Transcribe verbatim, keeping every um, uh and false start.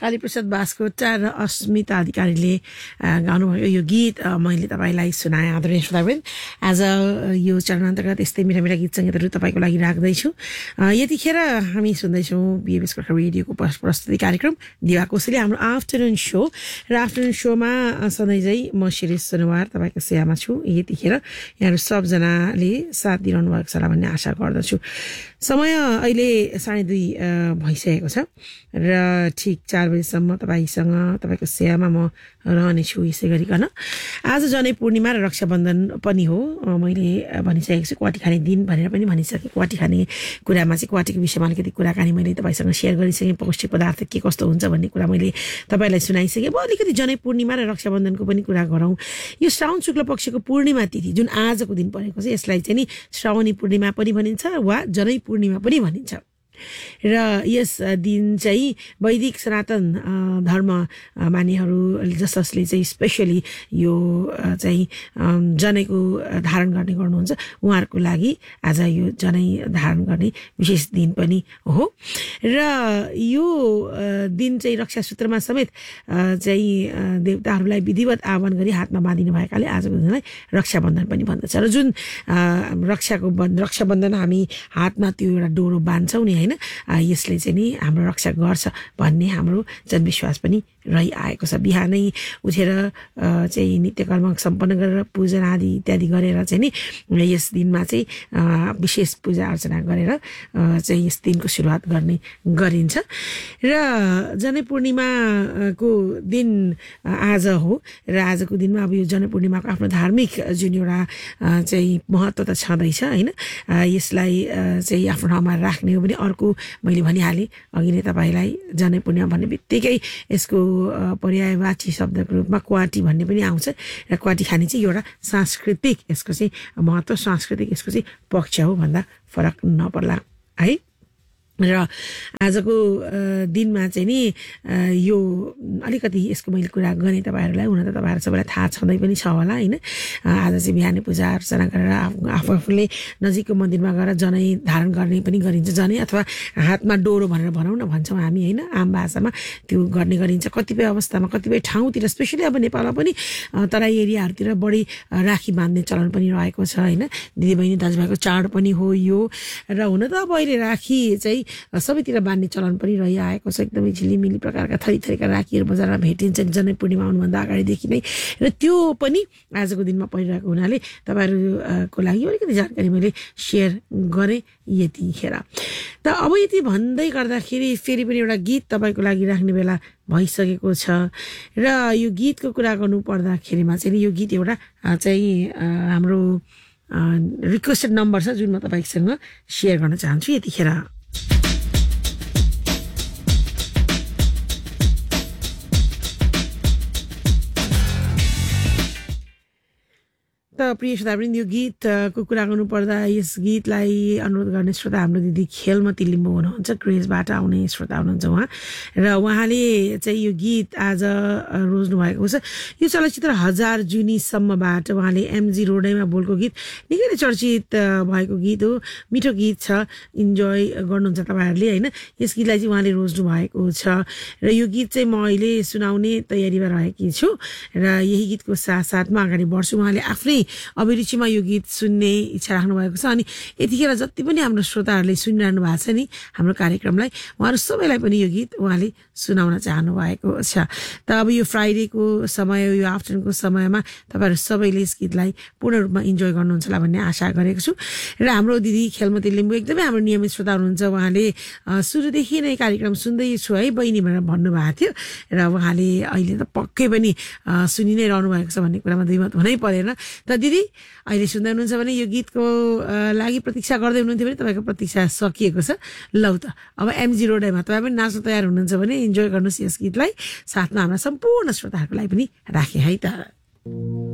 कालीप्रसाद बास्कोटा र अस्मिता अधिकारीले गाउनुभएको यो गीत मैले तपाईँलाई सुनाएँ। आदरणीय श्रोतावृन्द, आज यो चरण अन्तर्गत यस्तै मिठा मिठा गीत सङ्गीतहरू तपाईँको लागि राख्दैछु। यतिखेर हामी सुन्दैछौँ बिएबएस गोर्खा रेडियोको प्रस्तुति कार्यक्रम दिवा कोसेली, हाम्रो आफ्टरनुन सो। र आफ्टरनुन सोमा सधैँ चाहिँ म शिरीष सुनवार तपाईँको सेवामा छु। यतिखेर यहाँहरू सबजनाले साथ दिइरहनु भएको छ भन्ने आशा गर्दछु। समय अहिले साढे दुई भइसकेको छ र ठिक चार बजीसम्म तपाईँसँग तपाईँको सेवामा म रहनेछु। यसै गरिकन आज जनै पूर्णिमा र रक्षाबन्धन पनि हो। मैले भनिसकेको छु क्वाटी खाने दिन भनेर पनि भनिसकेँ। क्वाटी खाने कुरामा चाहिँ क्वाटीको विषयमा अलिकति कुराकानी मैले तपाईँसँग सेयर गरिसकेँ। पौष्टिक पदार्थ के कस्तो हुन्छ भन्ने कुरा मैले तपाईँलाई सुनाइसकेँ। अब अलिकति जनै पूर्णिमा र रक्षाबन्धनको पनि कुरा गरौँ। यो श्रावण शुक्ल पक्षको पूर्णिमा तिथि जुन आजको दिन परेको छ, यसलाई चाहिँ नि श्रावणी पूर्णिमा पनि भनिन्छ वा जनै पूर्णिमा पनि भनिन्छ। र यस दिन चाहिँ वैदिक सनातन धर्म मान्नेहरू जस जसले चाहिँ स्पेसली यो चाहिँ जनेको धारण गर्ने गर्नुहुन्छ उहाँहरूको लागि आज यो जनै धारण गर्ने विशेष दिन पनि हो। र यो दिन चाहिँ रक्षा सूत्रमा समेत चाहिँ देवताहरूलाई विधिवत आह्वान गरी हातमा बाँधिनु भएकाले आजको दिनलाई रक्षाबन्धन पनि भन्दछ। र जुन रक्षाको रक्षाबन्धन हामी हातमा त्यो एउटा डोरो बाँध्छौँ नि होइन, यसले चाहिँ नि हाम्रो रक्षा गर्छ भन्ने हाम्रो जनविश्वास पनि रहिआएको छ। बिहानै उठेर चाहिँ नित्यकर्म सम्पन्न गरेर पूजन आदि इत्यादि गरेर चाहिँ नि यस दिनमा चाहिँ विशेष पूजा अर्चना गरेर चाहिँ यस दिनको सुरुवात गर्ने गरिन्छ। र जनै पूर्णिमाको दिन आज हो र आजको दिनमा अब यो जनै पूर्णिमाको आफ्नो धार्मिक जुन एउटा चाहिँ महत्त्व त छँदैछ होइन, यसलाई चाहिँ आफ्नो ठाउँमा राख्ने हो भने अर्को मैले भनिहालेँ अघि नै तपाईँलाई, जनै पूर्णिमा भन्ने बित्तिकै यसको पर्यायवाची शब्दको रूपमा क्वाटी भन्ने पनि आउँछ। र क्वाटी खाने चाहिँ एउटा सांस्कृतिक यसको चाहिँ महत्त्व, सांस्कृतिक यसको चाहिँ पक्ष हो भन्दा फरक नपर्ला है। र आजको दिनमा चाहिँ नि यो अलिकति यसको मैले कुरा गरेँ तपाईँहरूलाई, हुन त तपाईँहरू सबैलाई थाहा छँदै पनि छ होला होइन। आज चाहिँ बिहानै पूजा अर्चना गरेर आफू आफूले नजिकको मन्दिरमा गएर जनै धारण गर्ने पनि गरिन्छ। जनै अथवा हातमा डोरो भनेर भनौँ न भन्छौँ हामी होइन, आम भाषामा त्यो गर्ने गरिन्छ। कतिपय अवस्थामा कतिपय ठाउँतिर स्पेसली अब नेपालमा पनि तराई एरियाहरूतिर बढी राखी बाँध्ने चलन पनि रहेको छ होइन। दिदीबहिनी दाजुभाइको चाड पनि हो यो। र हुन त अब अहिले राखी चाहिँ सबैतिर बाँध्ने चलन पनि रहिआएको छ। एकदमै झिलिमिली प्रकारका थरी थरीका राखीहरू बजारमा भेटिन्छन् जनै पूर्णिमा आउनुभन्दा अगाडिदेखि नै। र त्यो पनि आजको दिनमा परिरहेको हुनाले तपाईँहरूको लागि अलिकति जानकारी मैले सेयर गरेँ यतिखेर। त अब यति भन्दै गर्दाखेरि फेरि पनि एउटा गीत तपाईँको लागि राख्ने बेला भइसकेको छ। र यो गीतको कुरा गर्नु पर्दाखेरिमा चाहिँ यो गीत एउटा चाहिँ हाम्रो रिक्वेस्टेड नम्बर छ जुन म तपाईँसँग सेयर गर्न चाहन्छु यतिखेर। त प्रिय श्रोतावृन्द, यो गीतको कुरा गर्नुपर्दा यस गीतलाई अनुरोध गर्ने श्रोता हाम्रो दिदी खेलमती लिम्बू हुनुहुन्छ, क्रेजबाट आउने श्रोता हुनुहुन्छ उहाँ। र उहाँले चाहिँ यो गीत आज रोज्नु भएको छ। यो चलचित्र हजार जुनीसम्मबाट उहाँले एमजी रोडैमा बोलको गीत निकै नै चर्चित भएको गीत हो। मिठो गीत छ, इन्जोय गर्नुहुन्छ तपाईँहरूले होइन। यस गीतलाई चाहिँ उहाँले रोज्नु भएको छ र यो गीत चाहिँ म अहिले सुनाउने तयारीमा रहेकी छु र यही गीतको साथसाथमा अगाडि बढ्छु। उहाँले आफ्नै अभिरुचिमा यो गीत सुन्ने इच्छा राख्नु भएको छ। अनि यतिखेर जति पनि हाम्रो श्रोताहरूले सुनिरहनु भएको छ नि हाम्रो कार्यक्रमलाई, उहाँहरू सबैलाई पनि यो गीत उहाँले सुनाउन चाहनु भएको छ। त अब यो फ्राइडेको समय, यो आफ्टरनुनको समयमा तपाईँहरू सबैले यस गीतलाई पूर्ण रूपमा इन्जोय गर्नुहुन्छ होला भन्ने आशा गरेको छु। र हाम्रो दिदी खेलमती लिम्बू एकदमै हाम्रो नियमित श्रोता हुनुहुन्छ। उहाँले सुरुदेखि नै कार्यक्रम सुन्दैछु है बहिनी भनेर भन्नुभएको थियो र उहाँले अहिले त पक्कै पनि सुनि नै रहनु भएको छ भन्ने कुरामा दुई मत हुनै परेन। त दिदी अहिले सुन्दै हुनुहुन्छ भने यो गीतको लागि प्रतीक्षा गर्दै हुनुहुन्थ्यो भने तपाईँको प्रतीक्षा सकिएको छ। लौ त अब एमजी रोडैमा तपाईँ पनि नाच्न तयार हुनुहुन्छ भने इन्जोय गर्नुहोस् यस गीतलाई। साथमा हाम्रा सम्पूर्ण श्रोताहरूको लागि पनि राखेँ है त।